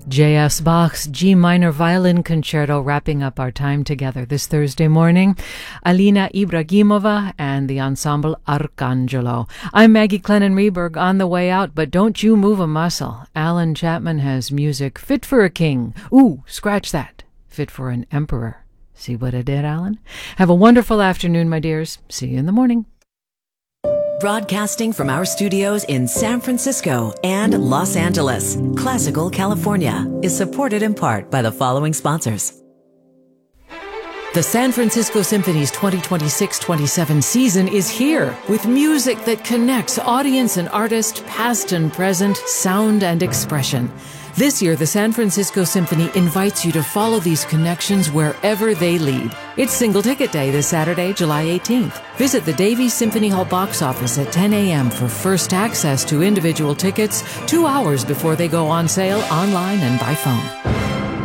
J.S. Bach's G minor violin concerto wrapping up our time together this Thursday morning. Alina Ibragimova and the ensemble Arcangelo. I'm Maggie Clennon-Reberg on the way out, but don't you move a muscle. Alan Chapman has music fit for a king. Ooh, scratch that. Fit for an emperor. See what I did, Alan? Have a wonderful afternoon, my dears. See you in the morning. Broadcasting from our studios in San Francisco and Los Angeles, Classical California is supported in part by the following sponsors. The San Francisco Symphony's 2026-27 season is here with music that connects audience and artist, past and present, sound and expression. This year, the San Francisco Symphony invites you to follow these connections wherever they lead. It's Single Ticket Day this Saturday, July 18th. Visit the Davies Symphony Hall box office at 10 a.m. for first access to individual tickets 2 hours before they go on sale online and by phone.